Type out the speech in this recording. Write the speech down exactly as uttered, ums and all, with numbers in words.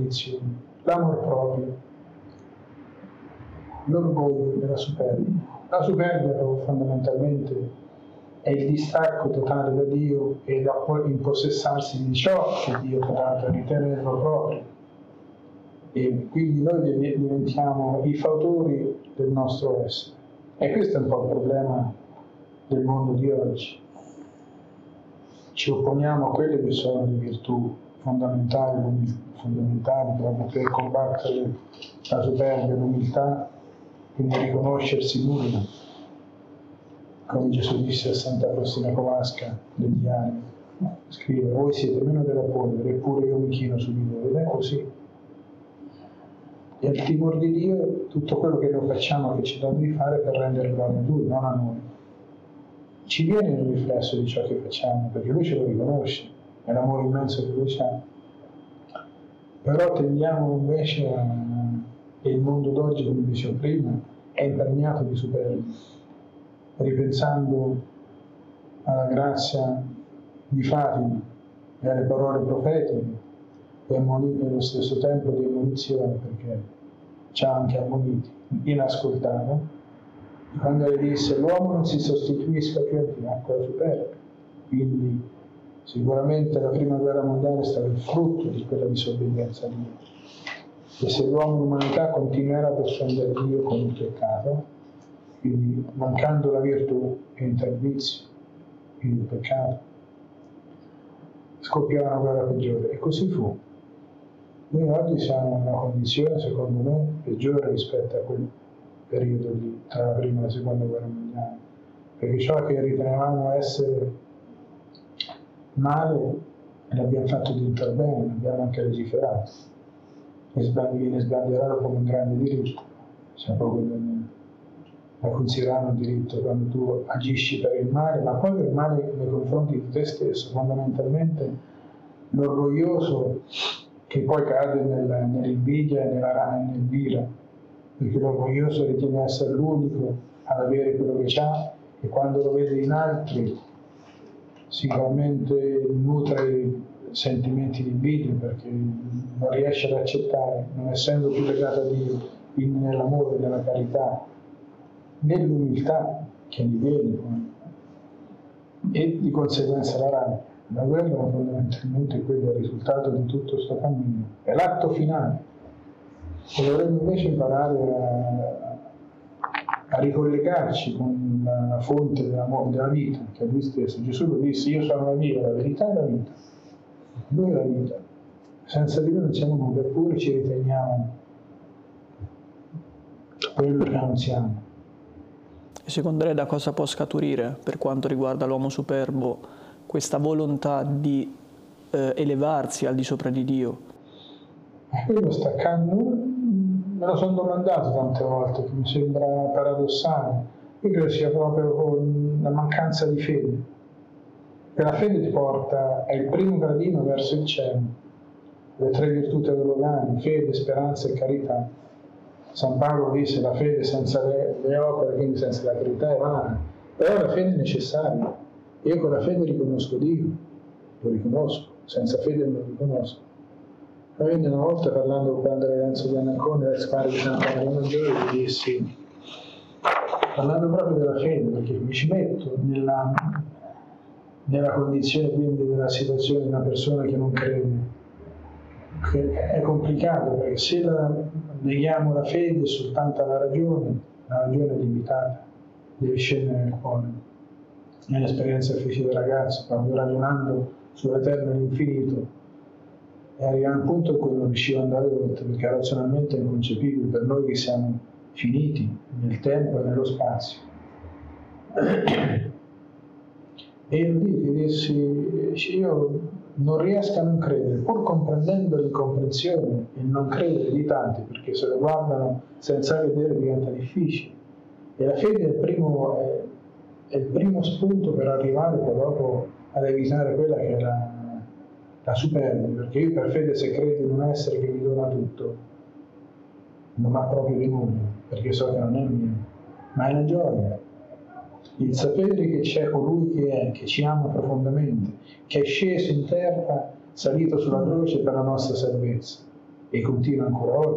condizioni, l'amor proprio, l'orgoglio e la superbia. La superbia fondamentalmente è il distacco totale da Dio e da impossessarsi di ciò che Dio ha dato, a ritenerlo proprio. E quindi noi diventiamo i fautori del nostro essere. E questo è un po' il problema del mondo di oggi. Ci opponiamo a quelle che sono le virtù fondamentali, fondamentali proprio per combattere la superbia, l'umiltà, quindi riconoscersi nulla. Come Gesù disse a Santa Faustina Kowalska degli anni, scrive: voi siete meno della polvere, eppure io mi chino su di voi. Ed è così. E il timore di Dio è tutto quello che noi facciamo, che ci dà di fare per rendere gloria a Lui, non a noi. Ci viene il riflesso di ciò che facciamo, perché Lui ce lo riconosce, è l'amore immenso che Lui ha. Però tendiamo invece a... e il mondo d'oggi, come dicevo prima, è impregnato di superbia, ripensando alla grazia di Fatima e alle parole profetiche, e nello stesso tempo di ammonizione, perché ci ha anche ammoniti, inascoltava, quando le disse: l'uomo non si sostituisca più al fianco alla superbia. Quindi sicuramente la prima guerra mondiale è stato il frutto di quella disobbedienza a Dio. E se l'uomo e l'umanità continuerà ad offendere Dio con il peccato, quindi mancando la virtù entra il vizio, quindi il peccato, scoppiava una guerra peggiore. E così fu. Noi oggi siamo in una condizione, secondo me, peggiore rispetto a quel periodo lì, tra la prima e la seconda guerra mondiale, perché ciò che ritenevamo essere male l'abbiamo fatto diventare bene, l'abbiamo anche legiferato, e viene sbandierato come un grande diritto, cioè proprio da considerare un diritto quando tu agisci per il male, ma poi per il male nei confronti di te stesso. Fondamentalmente l'orgoglioso che poi cade nel, nell'invidia e nella nell'ira, perché l'orgoglioso ritiene essere l'unico ad avere quello che ha, e quando lo vede in altri sicuramente nutre sentimenti di invidia, perché non riesce ad accettare, non essendo più legato a Dio, quindi nell'amore, nella carità, nell'umiltà che gli viene poi, e di conseguenza la rabbia. La guerra fondamentalmente quello è il risultato di tutto questo cammino, è l'atto finale, e dovremmo invece imparare a, a ricollegarci con la, la fonte della, della vita, che è Lui stesso. Gesù lo disse: io sono la via, la verità e la vita. Lui è la vita, senza di Lui non siamo nulla, eppure ci riteniamo quello che non siamo. E secondo lei da cosa può scaturire, per quanto riguarda l'uomo superbo, questa volontà di eh, elevarsi al di sopra di Dio? Quello staccando, me lo sono domandato tante volte, che mi sembra paradossale. Io credo sia proprio la mancanza di fede. E la fede ti porta, è il primo gradino verso il cielo. Le tre virtù teologali, fede, speranza e carità. San Paolo disse: la fede senza le, le opere, quindi senza la carità, è vana. Però la fede è necessaria. Io con la fede riconosco Dio, lo riconosco, senza fede non lo riconosco. Quindi una volta, parlando con Padre Lorenzo di Anaccone, l'ex padre di Santa Maria Maggiore, gli dissi, parlando proprio della fede, perché mi ci metto nella, nella condizione, quindi nella situazione di una persona che non crede, che è complicato, perché se la, neghiamo la fede soltanto alla ragione, la ragione è limitata, deve scendere nel cuore. Nell'esperienza che feci da ragazzo, quando ragionando sull'eterno e l'infinito, e arriviamo a un punto in cui non riuscivo ad andare oltre, perché razionalmente è inconcepibile per noi che siamo finiti nel tempo e nello spazio. E io dissi, io non riesco a non credere, pur comprendendo l'incomprensione e il non credere di tanti, perché se lo guardano senza vedere diventa difficile. E la fede è il primo... È, è il primo spunto per arrivare poi dopo ad evitare quella che è la, la superbia, perché io per fede, se credo in un essere che mi dona tutto, non ha proprio di nulla, perché so che non è mio, ma è la gioia, il sapere che c'è colui che è, che ci ama profondamente, che è sceso in terra, salito sulla croce per la nostra salvezza. e continua ancora oggi.